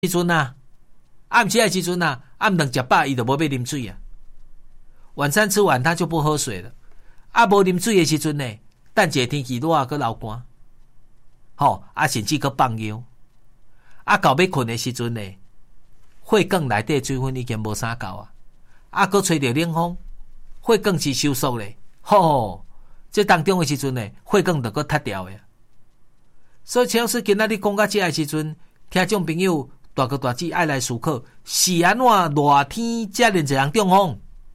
时阵啊，暗时的时阵啊，暗顿食饱伊就无要啉水啊。晚餐吃完他就不喝水了。啊，无啉水的时阵呢，等一下天气热佮流汗，甚至佮放尿。到要困的时阵呢，血管内底水分已经无啥够啊，佮吹着冷风，血管是收缩咧。这当中的时阵呢，血管就佮塌掉的。所以，乔师今仔日讲到这的时阵，听众朋友大哥大姐爱来思考：是安怎热天遮尔侪人中风？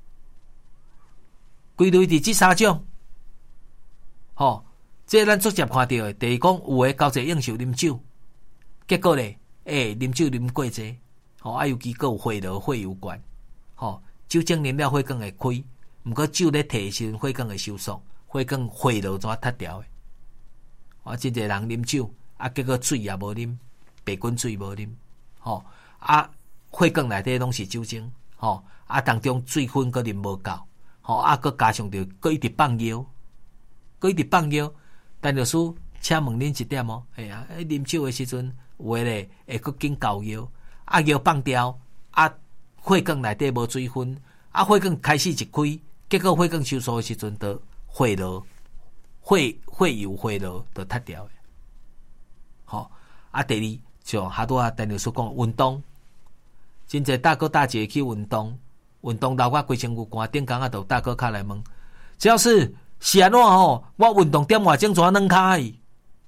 归类伫这三种。这咱逐渐看到的。第一讲，有诶交际应酬啉酒，结果咧，啉酒啉过济，尤其佮有血流、血有关，酒精啉了血管会开，毋过酒咧摕时阵血管会收缩，血管血流怎塌掉诶？真侪人啉酒，结果水也无啉，白滚水无啉，血管内底拢是酒精，当中水分佮啉无够，佮加上着佮一直放尿，陈律师，请问恁一点啉酒的时阵，有诶咧会佮紧交尿，尿放掉，血管内底无水分，血管开始一开，结果血管收缩的时阵，就血流、血流就塌掉诶。第二像哈多陈律师讲运动，真侪大哥大姐去运动流我规身躯汗，顶工就大哥卡来问，只要是安怎我运动点外钟怎软骹去？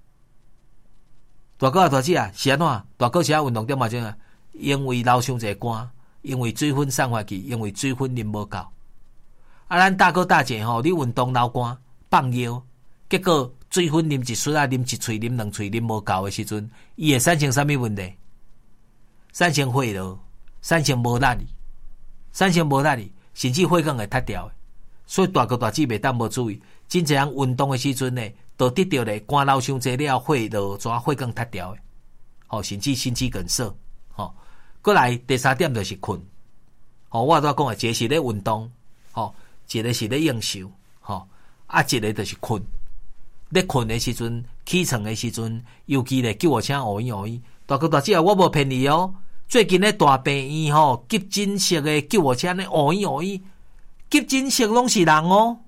大哥大姐啊，是安怎？大哥是运动点外钟啊？因为流伤侪汗，因为水分散发去，因为水分啉无够。咱大哥大姐你运动流汗放尿，结果水分啉一水啉一喙啉两喙啉无够的时阵，伊会产生啥物问题？产生血流，产生无力，甚至血管会塌掉的。所以大哥大姐袂当无注意，真侪人运动的时阵呢，都得到咧汗流伤济了，血流怎血管塌掉的，甚至心肌梗塞。过来第三点就是困。我拄讲的，一个是咧运动，一个是咧应酬，一个就是困。咧困的时阵，起床的时阵，尤其咧救护车乌伊。大哥大姐啊，我无骗你哦。最近咧大病院急诊室的救护车咧乌伊，急诊室拢是人哦。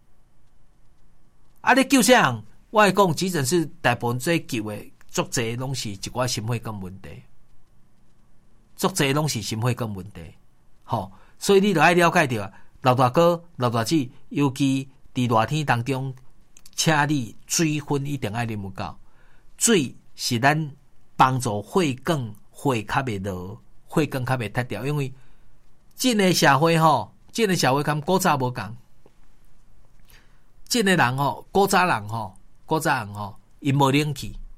咧救啥人？我会讲，急诊室大部分做救的足侪拢是一寡心血管问题，所以你就爱了解到，老大哥、老大姐，尤其伫热天当中，请你水分一定爱啉有够。水是咱帮助血管血较袂落，血管较袂塌掉，因为这个社会跟古早无共。这个人古早人因无冷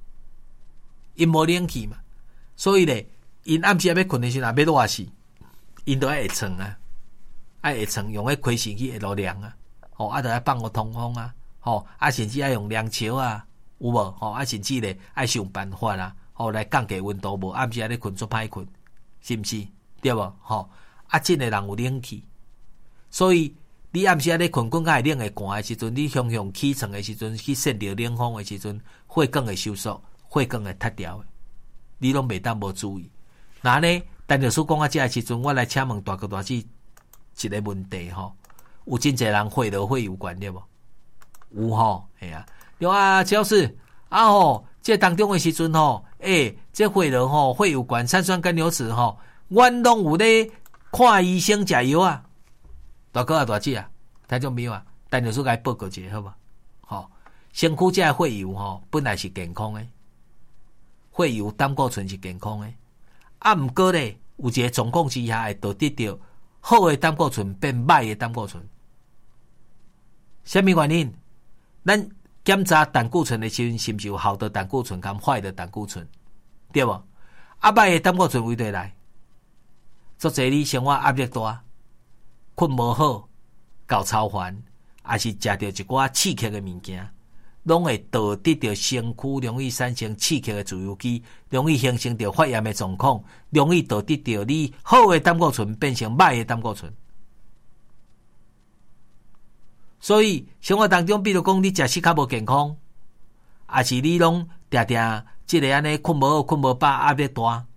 气嘛，所以咧，因暗时要困的时候，要热死，因都爱下床啊，用迄开扇去下落凉啊，就爱放个通风啊，甚至爱用凉桥啊，有无？甚至咧爱想办法啦，来降低温度，无暗时咧困足歹困，是毋是？对无？这个人有冷气，所以你暗时咧困较会冷会寒的时阵，你向起床的时阵去扇着冷风的时阵，血管会收缩，血管会塌掉的，你拢袂当无注意。那呢，陈律师讲到这的时阵，我来请问大哥大姐一个问题有真侪人血流血有关对无？有系啊。对啊，只要是这当中的时阵这血流血有关，三酸甘油酯阮拢有咧看医生食药啊。大哥大姐啊，听众朋友啊，陈律师甲报告一下好无？身躯这血油本来是健康的，血油胆固醇是健康的。毋过咧，有一个状况之下会导致到好的胆固醇变歹的胆固醇。什么原因？咱检查胆固醇的时阵，是毋是有好的胆固醇跟坏的胆固醇？对无？歹的胆固醇为对来，做侪你生活压力大，困无好，搞超烦，还是食到一寡刺激的物件，拢会导致到身躯容易产生刺激的自由基，容易形成到发炎的状况，容易导致到你好的胆固醇变成歹的胆固醇。所以生活当中，比如讲你食食较无健康，还是你拢定定即个安尼困无好、困无饱、压力大，